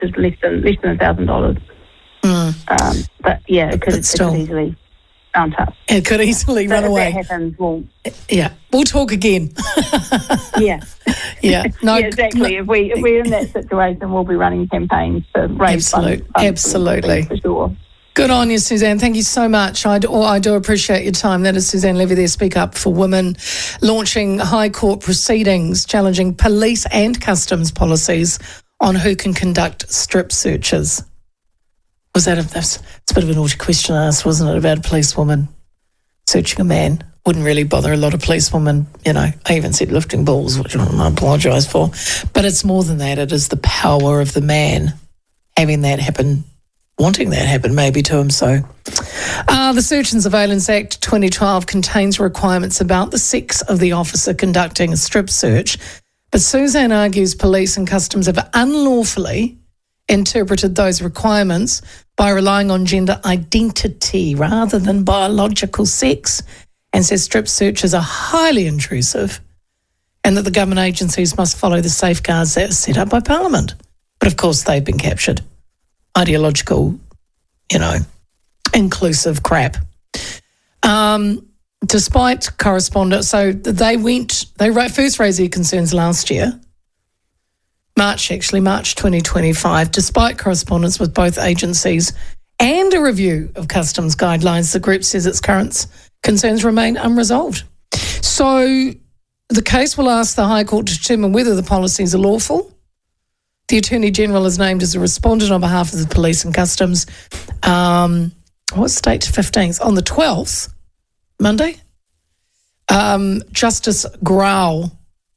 is less than $1,000. But yeah, it could easily mount up. It could easily run away. If that happens, we'll talk again. Yeah. Yeah. No, yeah, exactly. If we're in that situation, we'll be running campaigns to raise funds. Absolutely. For sure. Good on you, Suzanne. Thank you so much. I do appreciate your time. That is Suzanne Levy there, Speak Up for Women, launching High Court proceedings challenging police and customs policies on who can conduct strip searches. It's a bit of a naughty question I asked, wasn't it, about a policewoman searching a man? Wouldn't really bother a lot of policewomen, I even said lifting balls, which I apologise for. But it's more than that. It is the power of the man having that happen, wanting that happen maybe to him. So the Search and Surveillance Act 2012 contains requirements about the sex of the officer conducting a strip search. But Suzanne argues police and customs have unlawfully interpreted those requirements by relying on gender identity rather than biological sex, and says strip searches are highly intrusive and that the government agencies must follow the safeguards that are set up by Parliament. But of course they've been captured. Ideological, inclusive crap. Despite correspondence, so they first raised their concerns last year, March 2025, despite correspondence with both agencies and a review of customs guidelines, the group says its current concerns remain unresolved. So the case will ask the High Court to determine whether the policies are lawful. The Attorney General is named as a respondent on behalf of the police and customs. What's the date? 15th. On the 12th, Monday, Justice Grau,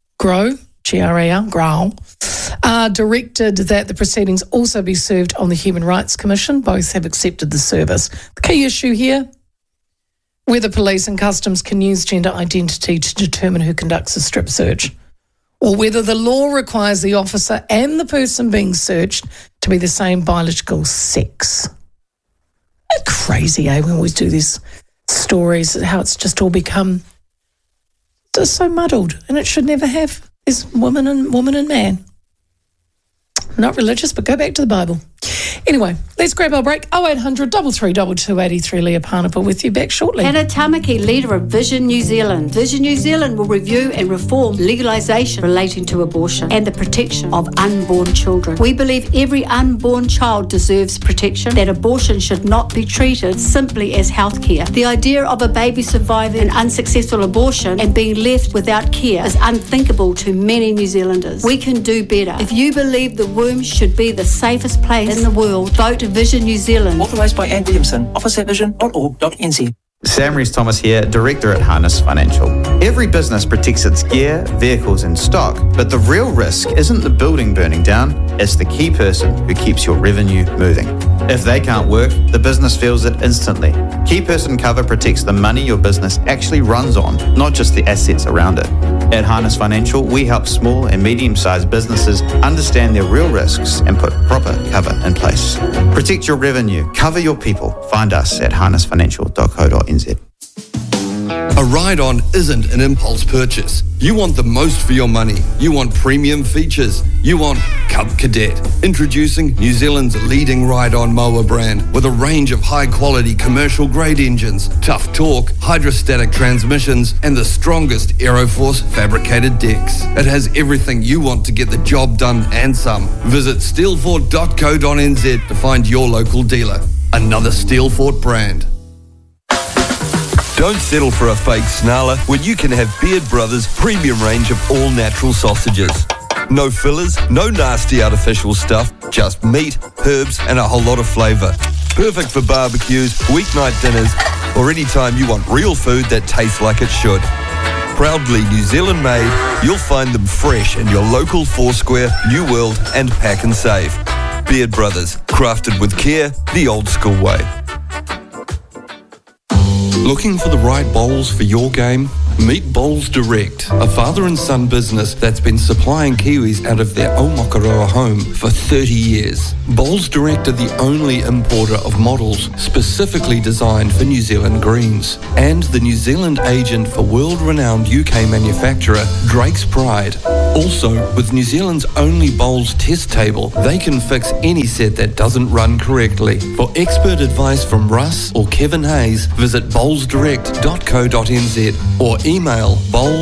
G-R-A-L, directed that the proceedings also be served on the Human Rights Commission. Both have accepted the service. The key issue here, whether police and customs can use gender identity to determine who conducts a strip search, or whether the law requires the officer and the person being searched to be the same biological sex. Isn't that crazy, when we always do these stories, how it's just all become just so muddled, and it should never have. There's woman and man. I'm not religious, but go back to the Bible. Anyway, let's grab our break. 0800 332 283. Leah Parnapa with you, back shortly. Hannah Tamaki, leader of Vision New Zealand. Vision New Zealand will review and reform legalisation relating to abortion and the protection of unborn children. We believe every unborn child deserves protection, that abortion should not be treated simply as healthcare. The idea of a baby surviving an unsuccessful abortion and being left without care is unthinkable to many New Zealanders. We can do better. If you believe the womb should be the safest place in the world, vote Vision New Zealand. Authorised by Anne Williamson, office at vision.org.nz. Sam Rees-Thomas here, Director at Harness Financial. Every business protects its gear, vehicles and stock, but the real risk isn't the building burning down, it's the key person who keeps your revenue moving. If they can't work, the business feels it instantly. Key person cover protects the money your business actually runs on, not just the assets around it. At Harness Financial, we help small and medium-sized businesses understand their real risks and put proper cover in place. Protect your revenue, cover your people. Find us at harnessfinancial.co.nz. A ride-on isn't an impulse purchase. You want the most for your money. You want premium features. You want Cub Cadet. Introducing New Zealand's leading ride-on mower brand with a range of high-quality commercial-grade engines, tough torque, hydrostatic transmissions, and the strongest Aeroforce fabricated decks. It has everything you want to get the job done and some. Visit steelfort.co.nz to find your local dealer. Another Steelfort brand. Don't settle for a fake snarler when you can have Beard Brothers' premium range of all-natural sausages. No fillers, no nasty artificial stuff, just meat, herbs and a whole lot of flavour. Perfect for barbecues, weeknight dinners, or any time you want real food that tastes like it should. Proudly New Zealand made, you'll find them fresh in your local Foursquare, New World and Pack and Save. Beard Brothers, crafted with care, the old school way. Looking for the right bowls for your game? Meet Bowls Direct, a father and son business that's been supplying Kiwis out of their Aomakaroa home for 30 years. Bowls Direct are the only importer of models specifically designed for New Zealand greens, and the New Zealand agent for world-renowned UK manufacturer Drake's Pride. Also, with New Zealand's only Bowls test table, they can fix any set that doesn't run correctly. For expert advice from Russ or Kevin Hayes, visit bowlsdirect.co.nz or email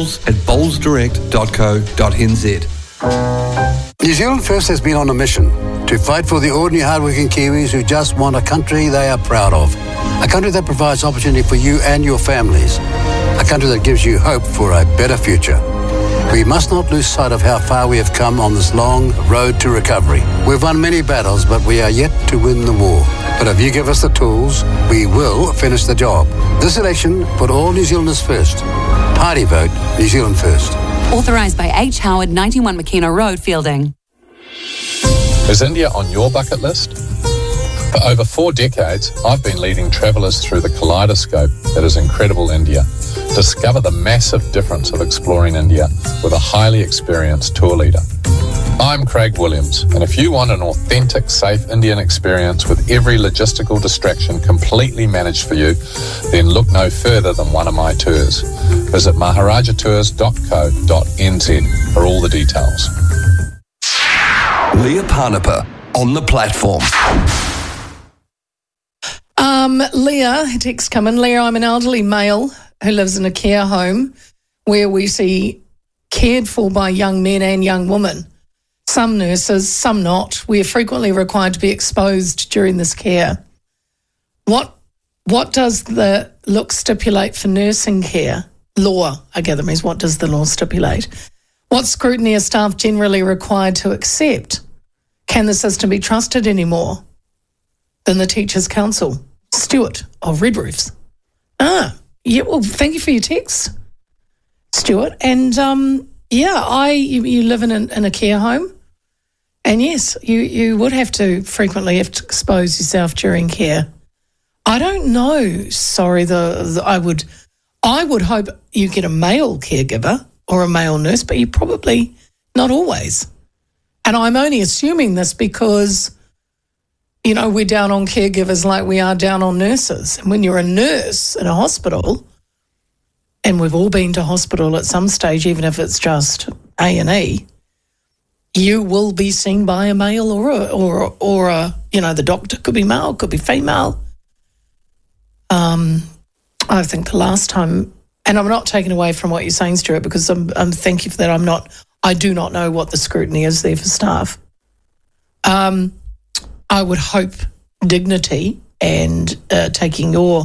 bowls@bowlsdirect.co.nz. New Zealand First has been on a mission to fight for the ordinary hardworking Kiwis who just want a country they are proud of. A country that provides opportunity for you and your families. A country that gives you hope for a better future. We must not lose sight of how far we have come on this long road to recovery. We've won many battles, but we are yet to win the war. But if you give us the tools, we will finish the job. This election, put all New Zealanders first. Party vote, New Zealand First. Authorised by H. Howard, 91 McKenna Road, Fielding. Is India on your bucket list? For over 4 decades, I've been leading travellers through the kaleidoscope that is incredible India. Discover the massive difference of exploring India with a highly experienced tour leader. I'm Craig Williams, and if you want an authentic, safe Indian experience with every logistical distraction completely managed for you, then look no further than one of my tours. Visit maharajatours.co.nz for all the details. Leah Parnapa on the platform. Leah, text coming. Leah, I'm an elderly male who lives in a care home where we see cared for by young men and young women. Some nurses, some not. We are frequently required to be exposed during this care. What does the look stipulate for nursing care? Law, I gather, means what does the law stipulate? What scrutiny are staff generally required to accept? Can the system be trusted any more than the Teachers' Council? Stuart of Red Roofs. Yeah, well, thank you for your text, Stuart. And you live in a care home, and yes, you would have to frequently expose yourself during care. I don't know. Sorry, I would hope you get a male caregiver or a male nurse, but you probably not always. And I'm only assuming this because, you know, we're down on caregivers like we are down on nurses. And when you're a nurse in a hospital, and we've all been to hospital at some stage, even if it's just A&E, you will be seen by a male or a the doctor could be male, could be female. I think the last time, and I'm not taking away from what you're saying, Stuart, because I'm thank you for that. I do not know what the scrutiny is there for staff. I would hope dignity and taking your,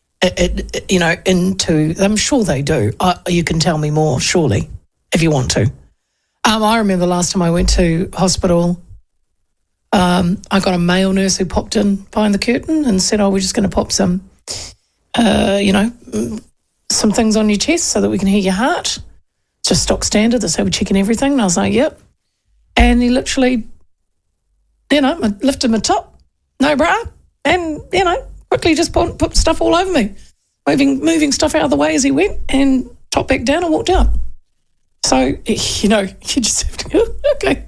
into, I'm sure they do. You can tell me more, surely, if you want to. I remember the last time I went to hospital, I got a male nurse who popped in behind the curtain and said, we're just going to pop some, some things on your chest so that we can hear your heart. Just stock standard, that's how we're checking everything. And I was like, yep. And he literally, lifted my top, no bra, and, quickly just put stuff all over me, moving stuff out of the way as he went, and top back down and walked out. So, you just have to go, okay.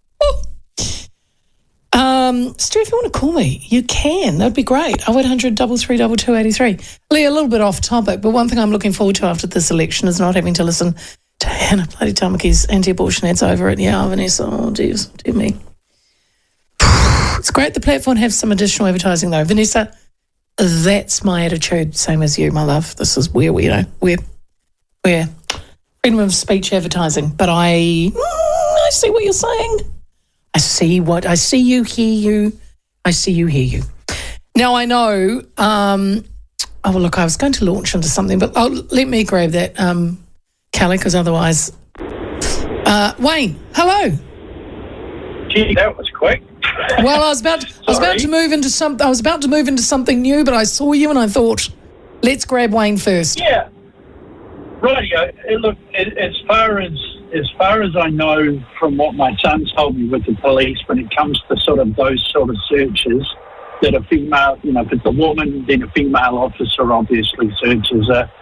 Stu, if you want to call me, you can. That'd be great. 0800 332 283. Leah, a little bit off topic, but one thing I'm looking forward to after this election is not having to listen to Hannah bloody Tamaki's anti-abortion ads over at Vanessa. Oh, dear me. It's great the platform has some additional advertising though. Vanessa, that's my attitude, same as you, my love. This is where we're freedom of speech advertising. But I see what you're saying. I see you, hear you. I see you, hear you. Now I know, I was going to launch into something, but let me grab that, Kelly, because otherwise, Wayne, hello. Gee, that was quick. Well, I was about to move into something new, but I saw you and I thought, let's grab Wayne first. Yeah, right. Look, as far as I know from what my son told me with the police, when it comes to those sort of searches, that a female, if it's a woman, then a female officer obviously searches her.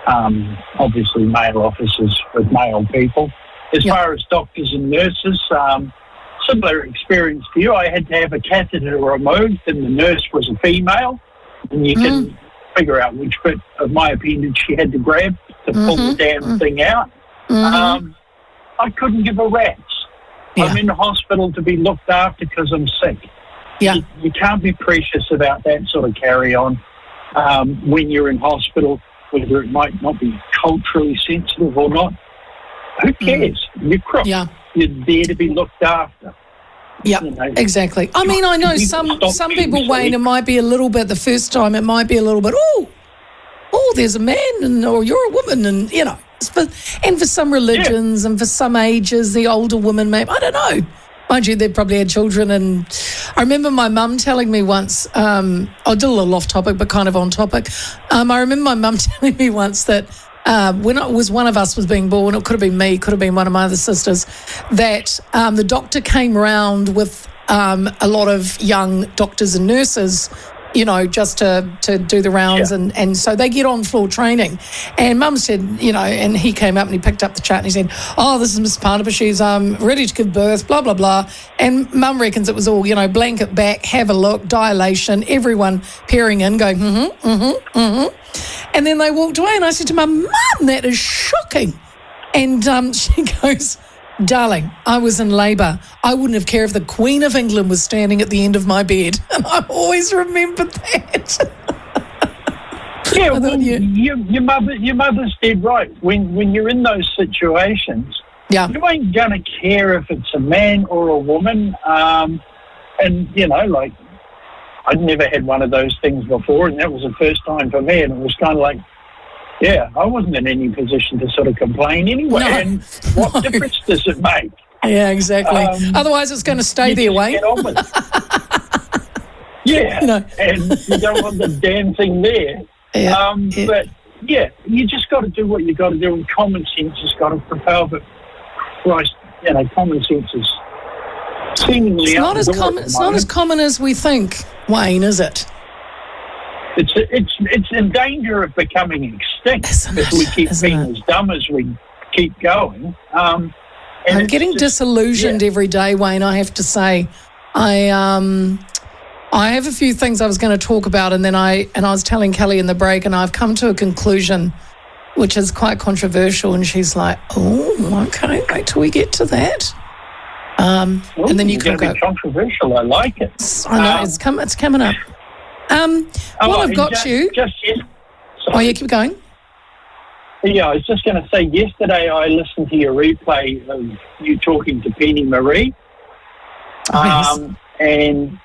obviously male officers with male people. As far as doctors and nurses, similar experience to you. I had to have a catheter removed, and the nurse was a female, and you can figure out which bit of my appendage she had to grab to pull the damn thing out. I couldn't give a rat's. I'm in the hospital to be looked after because I'm sick. You can't be precious about that sort of carry-on when you're in hospital, whether it might not be culturally sensitive or not. Who cares? You're crook. You're there to be looked after. Yeah, exactly. I mean, I know some people, Wayne, it might be a little bit, the first time it might be a little bit, oh, there's a man, or you're a woman, and, you know. And for some religions and for some ages, the older woman maybe, I don't know. Mind you, they probably had children. And I remember my mum telling me once, I did a little off topic, but kind of on topic. I remember my mum telling me once that when it was one of us was being born, it could have been me, could have been one of my other sisters, that the doctor came round with a lot of young doctors and nurses, you know, just to do the rounds. And so they get on floor training. And Mum said, you know, and he came up and he picked up the chart and he said, oh, this is Miss Parnapa, she's ready to give birth, blah, blah, blah. And Mum reckons it was all, you know, blanket back, have a look, dilation, everyone peering in, going, And then they walked away and I said to Mum, Mum, that is shocking. And she goes, darling, I was in labour. I wouldn't have cared if the Queen of England was standing at the end of my bed. And I've always remembered that. Well, your mother's dead right. When you're in those situations, you ain't going to care if it's a man or a woman. And, you know, like, I'd never had one of those things before, and that was the first time for me, and it was kind of like, I wasn't in any position to sort of complain anyway. No, and what difference does it make? Yeah, exactly. Otherwise, it's going to stay there, Wayne. You know. And you don't want the damn thing there. But, you just got to do what you got to do, and common sense has got to prevail. But, Christ, you know, common sense is seemingly it's not as common as we think, Wayne, is it? It's in danger of becoming extinct if we keep being as dumb as we keep going. I'm getting disillusioned every day, Wayne, I have to say. I have a few things I was going to talk about, and I was telling Kelly in the break, and I've come to a conclusion which is quite controversial, and she's like, oh, okay, wait till we get to that. And then you can go. Controversial, I like it. I know, it's coming up. I've got you. Keep going. Yeah, I was just going to say, yesterday I listened to your replay of you talking to Penny Marie. And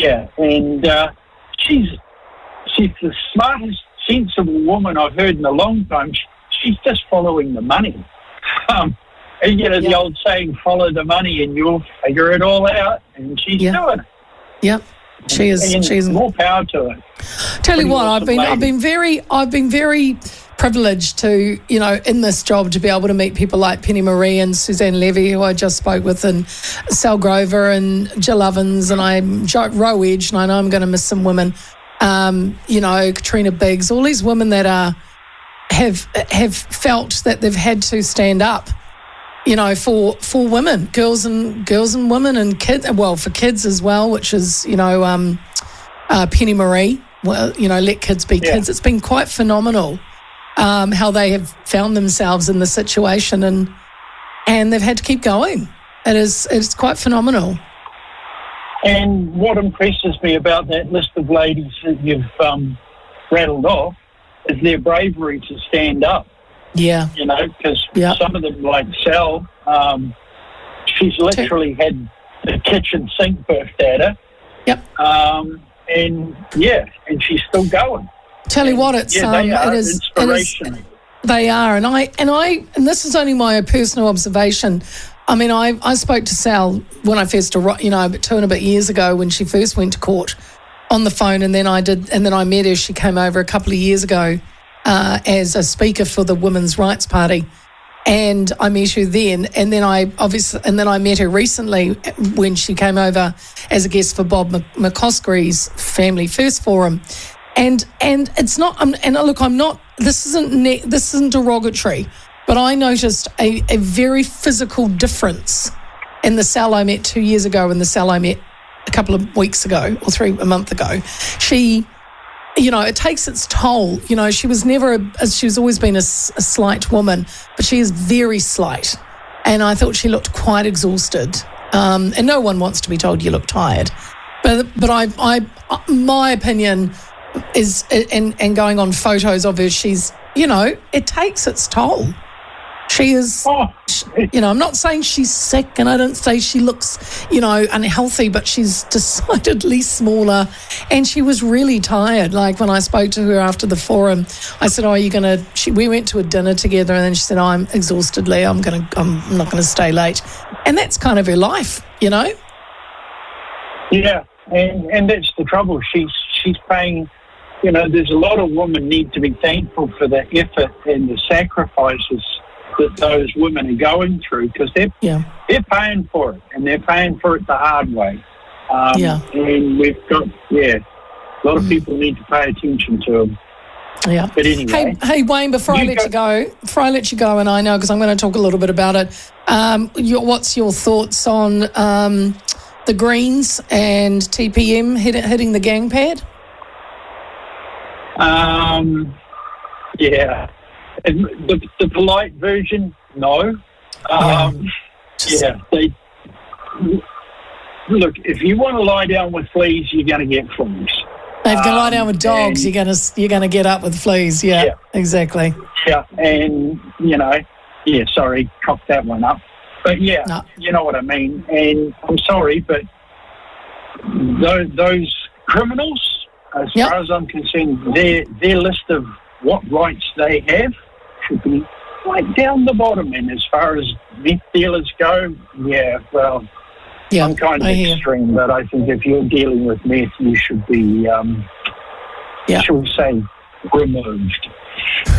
she's the smartest, sensible woman I've heard in a long time. She's just following the money. And, you know, the old saying, follow the money and you'll figure it all out. And she's doing it. Yep. She's more power to it. Tell you what, I've been very privileged to, you know, in this job to be able to meet people like Penny Marie and Suzanne Levy, who I just spoke with, and Sal Grover and Jill Ovens, and Ro Edge, and I know I'm going to miss some women. You know, Katrina Biggs, all these women that have felt that they've had to stand up, you know, for women, girls and women and kids. Well, for kids as well, which is, you know, Penny Marie. Well, you know, let kids be kids. It's been quite phenomenal how they have found themselves in the situation, and they've had to keep going. It's quite phenomenal. And what impresses me about that list of ladies that you've rattled off is their bravery to stand up. Yeah. You know, because some of them, like Sal, she's literally had the kitchen sink birthed at her. Yep. And she's still going. Tell you what, it is inspirational. They are, and this is only my personal observation. I mean, I spoke to Sal when I first, 2 and a bit years ago when she first went to court on the phone, and then I met her. She came over a couple of years ago as a speaker for the Women's Rights Party, and I met her then. And then I met her recently when she came over as a guest for Bob McCoskey's Family First Forum. And it's not. And look, I'm not. This isn't derogatory, but I noticed a very physical difference in the Sal I met 2 years ago and the Sal I met a couple of weeks ago or a month ago. She, it takes its toll. She was she's always been a slight woman, but she is very slight. And I thought she looked quite exhausted. And no one wants to be told you look tired. But my opinion is, and going on photos of her, she's, it takes its toll. She is, I'm not saying she's sick, and I don't say she looks, unhealthy, but she's decidedly smaller, and she was really tired. Like when I spoke to her after the forum, I said, "Oh, are you going to?" We went to a dinner together, and then she said, "Oh, I'm exhausted, Lee. I'm not going to stay late," and that's kind of her life, Yeah, and that's the trouble. She's paying. There's a lot of women need to be thankful for the effort and the sacrifices that those women are going through, because they're paying for it, and they're paying for it the hard way. And we've got a lot of people need to pay attention to them. Yeah. But anyway, hey Wayne, before I let you go, and I know because I'm going to talk a little bit about it. What's your thoughts on the Greens and TPM hitting the gang pad? The polite version, no. They look. If you want to lie down with fleas, you're going to get fleas. If you lie down with dogs, you're going to get up with fleas. Yeah, exactly. Yeah, and sorry, cocked that one up. But you know what I mean. And I'm sorry, but those criminals, as far as I'm concerned, their list of what rights they have should be right down the bottom. And as far as meth dealers go, I'm kind of extreme, but I think if you're dealing with meth, you should be, shall we say, removed.